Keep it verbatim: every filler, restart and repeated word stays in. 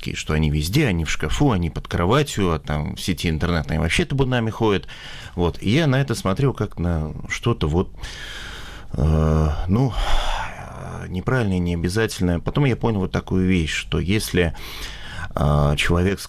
физические, что они везде, они в шкафу, они под кроватью, а там в сети интернетной вообще табунами ходят. Вот. И я на это смотрел как на что-то вот, э, ну, неправильное, необязательное. Потом я понял вот такую вещь, что если э, человек